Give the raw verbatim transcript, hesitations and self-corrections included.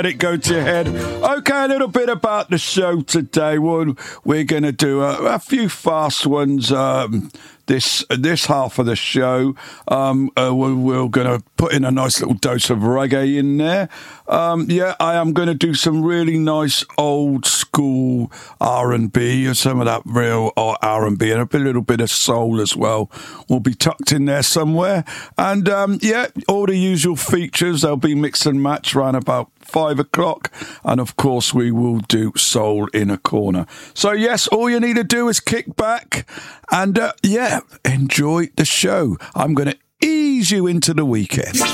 Let it go to your head. Okay, a little bit about the show today. We're, we're going to do a, a few fast ones. Um, this this half of the show, um, uh, we're, we're going to put in a nice little dose of reggae in there. Um, yeah, I am going to do some really nice old school R and B, some of that real R and B, and a little bit of soul as well. Will be tucked in there somewhere. And um, yeah, all the usual features. They'll be mix and match around about five o'clock. And of course, we will do soul in a corner. So yes, all you need to do is kick back and uh, yeah, enjoy the show. I'm going to ease you into the weekend.